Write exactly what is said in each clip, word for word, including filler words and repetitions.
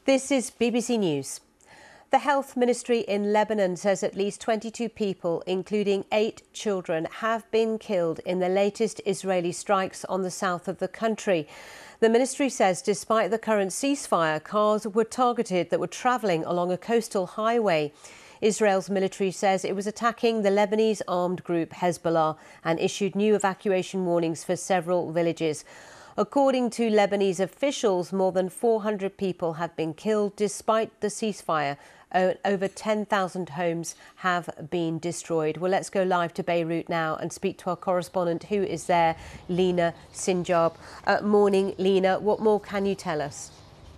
This is B B C News. The Health Ministry in Lebanon says at least twenty-two people, including eight children, have been killed in the latest Israeli strikes on the south of the country. The ministry says despite the current ceasefire, cars were targeted that were travelling along a coastal highway. Israel's military says it was attacking the Lebanese armed group Hezbollah and issued new evacuation warnings for several villages. According to Lebanese officials, more than four hundred people have been killed despite the ceasefire. Over ten thousand homes have been destroyed. Well, let's go live to Beirut now and speak to our correspondent who is there, Lina Sinjab. Uh, morning, Lina. What more can you tell us?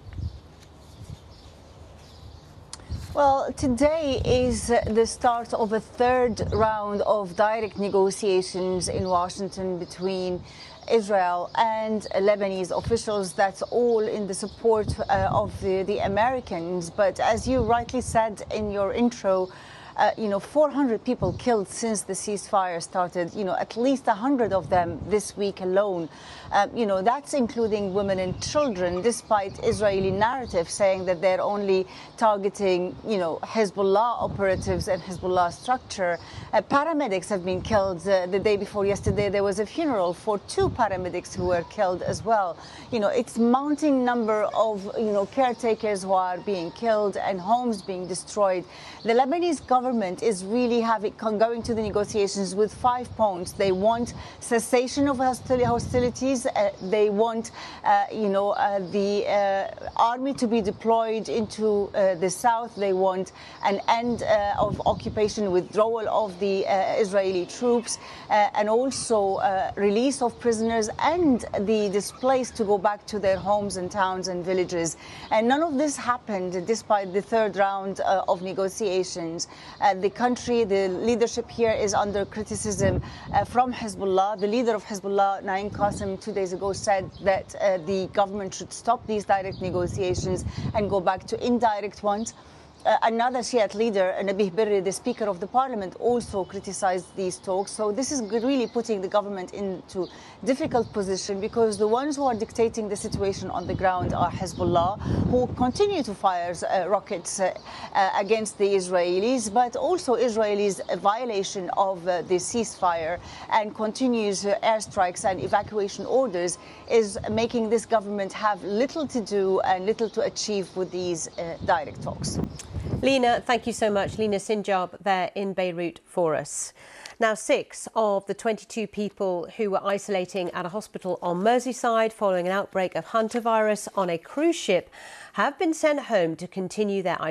Well, today is the start of a third round of direct negotiations in Washington between Israel and Lebanese officials. That's all in the support uh, of the, the Americans. But as you rightly said in your intro, Uh, you know, four hundred people killed since the ceasefire started, you know, at least one hundred of them this week alone. Uh, you know, that's including women and children, despite Israeli narrative saying that they're only targeting, you know, Hezbollah operatives and Hezbollah structure. Uh, paramedics have been killed uh, the day before yesterday. There was a funeral for two paramedics who were killed as well. You know, it's mounting number of, you know, caretakers who are being killed and homes being destroyed. The Lebanese government government is really having going to the negotiations with five points. They want cessation of hostilities. Uh, they want, uh, you know, uh, the uh, army to be deployed into uh, the south. They want an end uh, of occupation, withdrawal of the uh, Israeli troops, uh, and also uh, release of prisoners and the displaced to go back to their homes and towns and villages. And none of this happened despite the third round uh, of negotiations. Uh, the country, the leadership here is under criticism uh, from Hezbollah. The leader of Hezbollah, Naim Qassem, two days ago said that uh, the government should stop these direct negotiations and go back to indirect ones. Uh, another Shiite leader, Nabih Berri, the Speaker of the Parliament, also criticized these talks. So this is really putting the government into difficult position because the ones who are dictating the situation on the ground are Hezbollah, who continue to fire uh, rockets uh, uh, against the Israelis, but also Israelis' violation of uh, the ceasefire and continues uh, airstrikes and evacuation orders is making this government have little to do and little to achieve with these uh, direct talks. Lina, thank you so much. Lina Sinjab there in Beirut for us. Now, six of the twenty-two people who were isolating at a hospital on Merseyside following an outbreak of hantavirus on a cruise ship have been sent home to continue their isolation.